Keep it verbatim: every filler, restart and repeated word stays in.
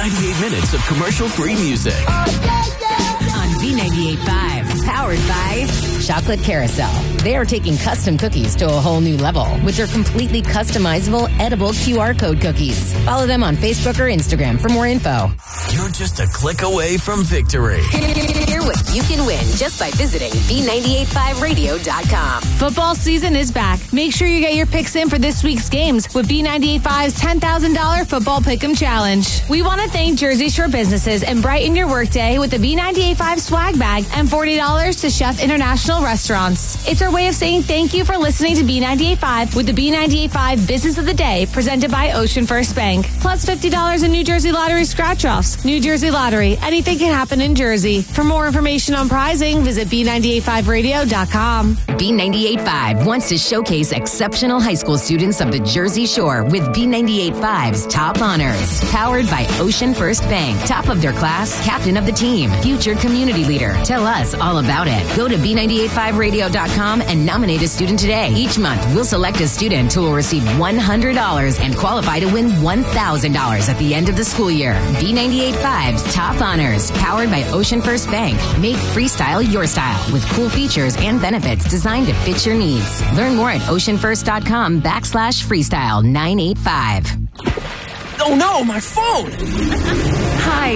ninety-eight minutes of commercial-free music. On B ninety-eight point five, powered by Chocolate Carousel. They are taking custom cookies to a whole new level with their completely customizable, edible Q R code cookies. Follow them on Facebook or Instagram for more info. You're just a click away from victory. Hear what you can win just by visiting B ninety-eight point five radio dot com. Football season is back. Make sure you get your picks in for this week's games with B ninety-eight point five's ten thousand dollars Football Pick'em Challenge. We want to thank Jersey Shore businesses and brighten your workday with the B ninety-eight point five swag bag and forty dollars to Chef International Restaurants. It's our way of saying thank you for listening to B ninety-eight point five with the B ninety-eight point five Business of the Day presented by Ocean First Bank. Plus fifty dollars in New Jersey Lottery scratch-offs. New Jersey Lottery. Anything can happen in Jersey. For more information on prizing, visit B ninety-eight point five radio dot com. B ninety-eight point five wants to showcase exceptional high school students of the Jersey Shore with B ninety-eight point five's top honors. Powered by Ocean First Bank. Top of their class, captain of the team, future community leader. Tell us all about it. Go to B ninety-eight point five radio dot com and nominate a student today. Each month, we'll select a student who will receive one hundred dollars and qualify to win one thousand dollars at the end of the school year. B ninety-eight point five's top honors. Powered by Ocean First Bank. Make freestyle your style with cool features and benefits designed to fit your needs. Learn more at ocean first dot com backslash freestyle nine eight five. Oh no, my phone! Hi.